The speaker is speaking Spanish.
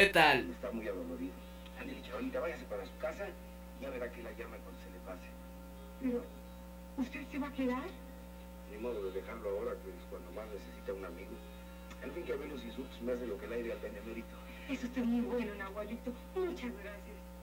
¿qué tal? Está muy adolorido. Ándale, chavalita, váyase para su casa y ya verá que la llama cuando se le pase. Pero, ¿usted se va a quedar? Ni modo de dejarlo ahora, que es cuando más necesita un amigo. Al fin que a ver los insultos me hace lo que el aire al benemérito. Eso está muy bueno, Nahualito. Muchas gracias.